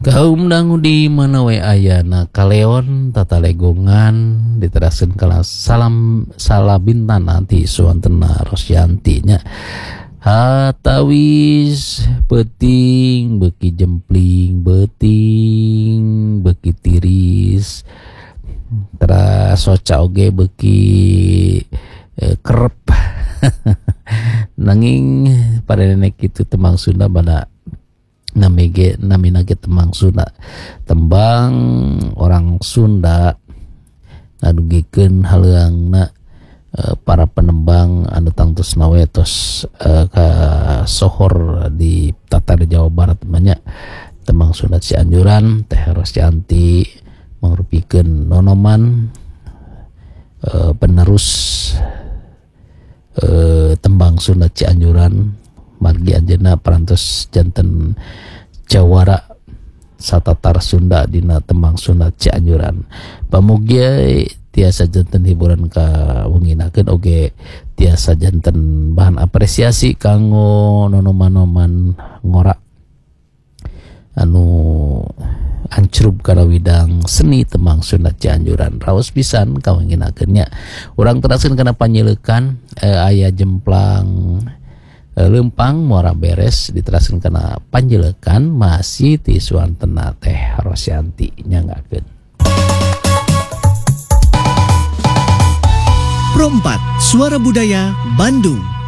Kaum dangu di mana we ayana kaleon tata legongan diterasin kala salam salabintan nanti suantena Rosyantinya hatawis peting beki jempling beting beki tiris tera soca oge beki kerep nanging pada nenek itu temang Sunda pada namina ge temang Sunda tembang orang Sunda ngadugikeun haleungna para penembang anu tangtus nawetos ka sohor di Tatar Jawa Barat banyak tembang Sunda Cianjuran Teh Rosyanti mangrupikeun nonoman penerus tembang Sunda Cianjuran margi anjeunna parantos janten jawara satatar Sunda dina tembang Sunda Cianjuran. Pamugia tiasa janten hiburan ka wenginakeun oge tiasa janten bahan apresiasi kanggo nonoman-noman ngora anu ancrup kana widang seni tembang Sunda Cianjuran. Raos pisan kawenginakeunnya. Urang teraskeun kana panyeleukan aya jemplang lempang muara beres diteraskeun kana panjelekan masih ti suantena Teh Rosyanti nyanggakeun. Pro 4 Suara Budaya Bandung.